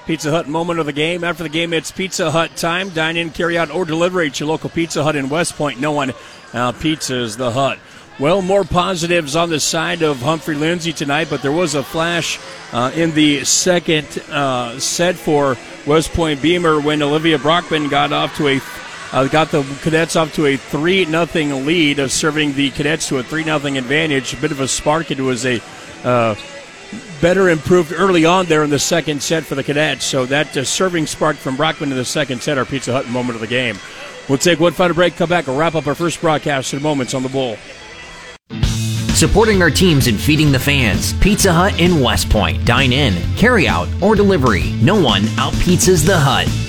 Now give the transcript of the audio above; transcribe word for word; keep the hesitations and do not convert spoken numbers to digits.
Pizza Hut moment of the game. After the game, it's Pizza Hut time. Dine in, carry out, or delivery at your local Pizza Hut in West Point. No one out-pizzas the Hut. Well, more positives on the side of Humphrey Lindsay tonight, but there was a flash uh, in the second uh, set for West Point Beamer when Olivia Brockman got off to a uh, got the Cadets off to a three nothing lead, uh, serving the Cadets to a three nothing advantage. A bit of a spark. It was a uh, better improved early on there in the second set for the Cadets. So that uh, serving spark from Brockman in the second set, our Pizza Hut moment of the game. We'll take one final break, come back, and wrap up our first broadcast in moments on the Bull. Supporting our teams and feeding the fans. Pizza Hut in West Point. Dine in, carry out, or delivery. No one out-pizzas the Hut.